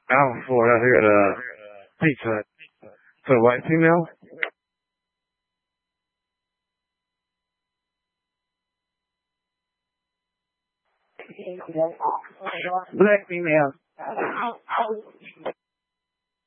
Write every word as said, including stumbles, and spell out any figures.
然后说的这个地址the white female black female